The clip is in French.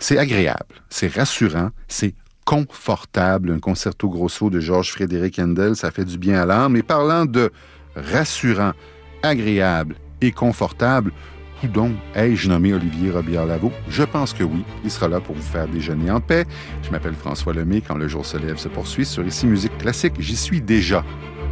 C'est agréable, c'est rassurant, c'est confortable. Un concerto grosso de Georges Frédéric Handel, ça fait du bien à l'âme. Et parlant de rassurant, agréable et confortable, où donc ai-je nommé Olivier Robillard-Lavaux? Je pense que oui. Il sera là pour vous faire déjeuner en paix. Je m'appelle François Lemay. Quand le jour se lève se poursuit sur Ici Musique Classique. J'y suis déjà.